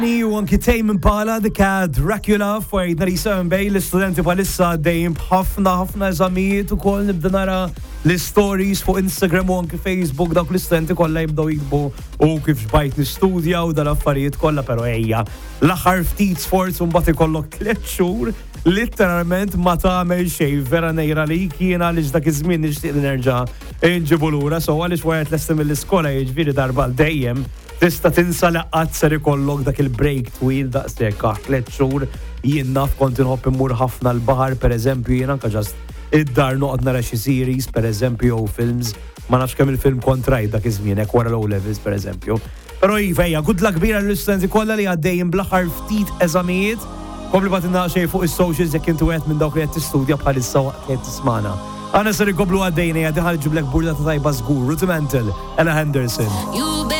U anki Tame Impala dika Dracula f'wejt Narisa Mbej l-istudenti palissa dejjem ħafna eżamijiet ukoll nibda nara l-stories fuq Instagram u anki Facebook dawk l-istudenti kollha jibdew jikbu u kif xbajt nistudja u dal-affarijiet kollha però ejja l-aħħar ftit sforz u mbagħad ikollok 3 xhur literalment ma tagħmel xejn vera nejra li jiena għaliex dak iż-żmien nixtieq nerġa' inġibu lura so għaliex wara tlestem mill-iskola jiġifieri darba l dejjem tista' tinsa laqgħat ser ikollok dak il-break twil daqshekk 3 xhur jien naf kont inħobb immur ħafna l-baħar pereżempju jien anke ġast id-dar noqgħod nara xi series pereżempju jew films ma nafx kemm il-film kont rajt dak iż-żmien hekk wara l-O-levels pereżempju. Però iva hija good luck kbira lill-istudenti kollha li għaddejjin bl-aħħar ftit eżamijiet kompli batinna xejn fuq is-socials jekk intu qed minn dawk li qed tistudja bħalissa waqt qed tismana. Għana ser ikoblu għaddejna jgħaddi ħalġiblek burda ta' tajba żgur, Rudimental, Ella Henderson.